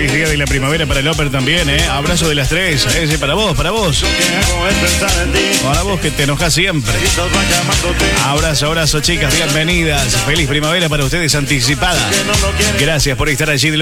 Feliz día de la primavera para el Oper también, Abrazo de las 3, sí, para vos. Para vos que te enojas siempre. Abrazo, chicas, bienvenidas. Feliz primavera para ustedes anticipada. Gracias por estar allí.